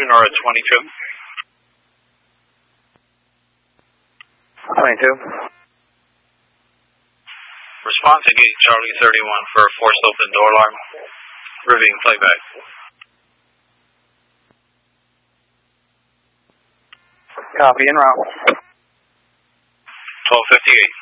Nora 22. 22. Response to gate Charlie 31 for a forced open door alarm. Reviewing playback. Copy, en route. 1258.